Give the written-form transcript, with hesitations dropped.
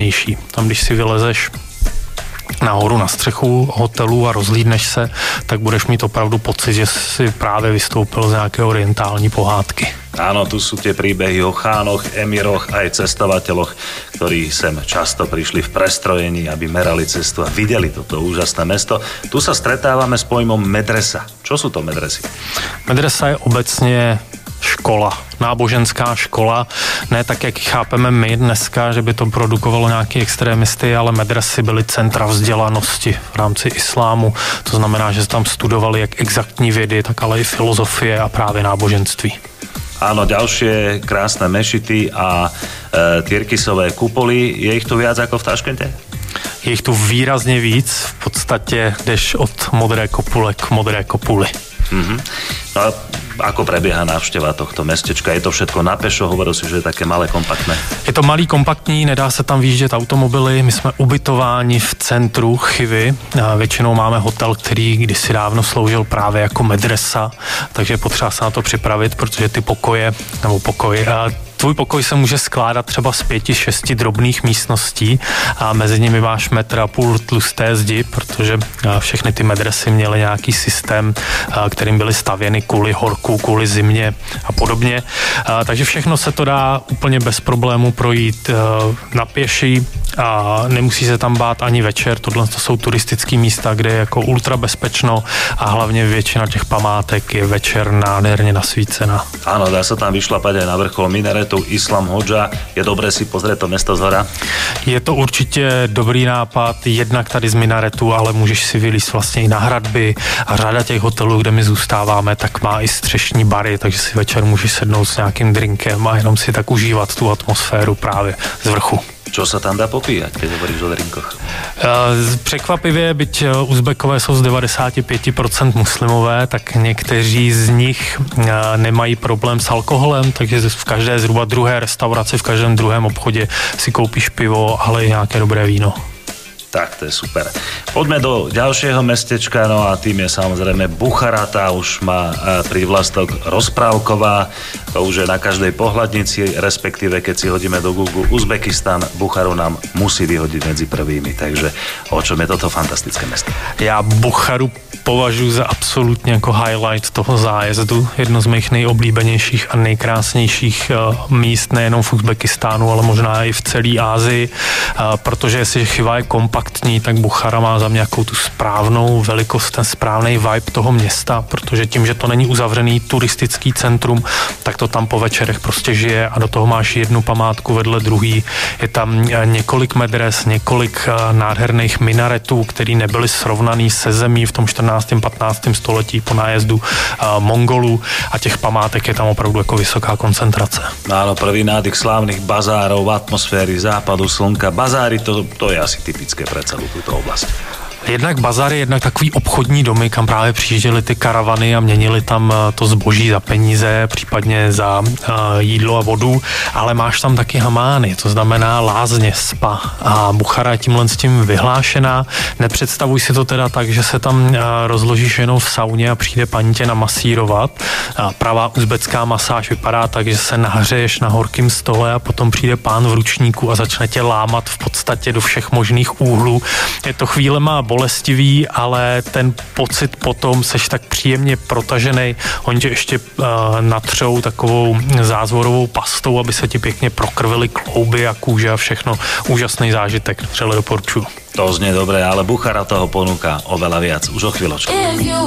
příjemnější. Tam, když si vylezeš nahoru na střechu hotelu a rozhlídneš se, tak budeš mít opravdu pocit, že si právě vystoupil z nějaké orientální pohádky. Áno, tu sú tie príbehy o chánoch, emíroch aj cestovateľoch, ktorí sem často prišli v prestrojení, aby merali cestu a videli toto úžasné mesto. Tu sa stretávame s pojmom medresa. Čo sú to medresy? Medresa je obecně škola, náboženská škola, ne tak, jak chápeme my dneska, že by to produkovalo nějaké extrémisty, ale medresy byly centra vzdělanosti v rámci islámu. To znamená, že tam studovali jak exaktní vědy, tak ale i filozofie a právě náboženství. Áno, ďalšie krásne mešity a tyrkysové kupoly. Je ich tu viac ako v Taškente? Je jich tu výrazně víc, v podstatě jdeš od modré kopule k modré kopuli. No a ako prebieha návšteva tohto mestečka? Je to všetko na pešo? Hovoril si, že je také malé, kompaktné. Je to malý, kompaktní, nedá se tam vyjíždět automobily. My jsme ubytováni v centru Chivy. Většinou máme hotel, který kdysi dávno sloužil právě jako medresa, takže je potřeba se na to připravit, protože ty tvůj pokoj se může skládat třeba z 5-6 drobných místností a mezi nimi máš 1,5 m tlusté zdi, protože všechny ty medresy měly nějaký systém, kterým byly stavěny kvůli horku, kvůli zimě a podobně. Takže všechno se to dá úplně bez problému projít na pěší a nemusí se tam bát ani večer. Tohle to jsou turistické místa, kde je jako ultra bezpečno a hlavně většina těch památek je večer nádherně nasvícená. Áno, dá sa tam vyšlapať aj na vrchol minaretu Islam Hodža. Je dobré si pozrieť to mesto zhora? Je to určitě dobrý nápad, jednak tady z minaretu, ale můžeš si vylízt vlastně i na hradby a řada těch hotelů, kde my zůstáváme, tak má i střešní bary, takže si večer můžeš sednout s nějakým drinkem a jenom si tak užívat tu atmosféru právě z vrchu. Čo sa tam dá popíjať, keď hovoríš o drinkoch? Překvapivě, byť Uzbekové jsou z 95% muslimové, tak někteří z nich nemají problém s alkoholem, takže v každé zhruba druhé restauraci, v každém druhém obchodě si koupíš pivo, ale i nějaké dobré víno. Tak, to je super. Poďme do ďalšieho mestečka, no a tým je samozrejme Buchara, tá už má prívlastok rozprávková, to už je na každej pohľadnici, respektíve keď si hodíme do Google Uzbekistan, Bucharu nám musí vyhodiť medzi prvými, takže o čom je toto fantastické mesto? Já Bucharu považuji za absolutně jako highlight toho zájezdu, jedno z mých nejoblíbenějších a nejkrásnějších míst nejenom v Uzbekistánu, ale možná i v celé Asii, protože jestli Chiva je kompaktní, tak Buchara má za mě jakou tu správnou velikost, ten správný vibe toho města, protože tím, že to není uzavřený turistický centrum, tak to tam po večerech prostě žije a do toho máš jednu památku vedle druhý. Je tam několik medres, několik nádherných minaretů, který nebyly srovnaný se zemí v tom 14. 15. století po nájezdu Mongolů a těch památek je tam opravdu jako vysoká koncentrace. Áno, prvý nádych slávnych bazárov, atmosféry západu slnka. Bazáry, to je asi typické pre celú túto oblasť. Jednak bazary, jednak takový obchodní domy, kam právě přijížděly ty karavany a měnili tam to zboží za peníze, případně za jídlo a vodu, ale máš tam taky hamány, to znamená lázně, spa a Buchara je tímhle s tím vyhlášená. Nepředstavuj si to teda tak, že se tam rozložíš jenom v sauně a přijde paní tě namasírovat. Pravá uzbecká masáž vypadá tak, že se nahřeješ na horkým stole a potom přijde pán v ručníku a začne tě lámat v podstatě do všech možných úhlů. Je to chvílema bolestivý, ale ten pocit potom seš tak příjemně protažený. Oni tě ještě natřou takovou zázvorovou pastou, aby se ti pěkně prokrvily klouby a kůže a všechno. Úžasný zážitek, vřele doporučuji. To znie dobre, ale Buchara toho ponúka oveľa viac. Už o chvíľočku.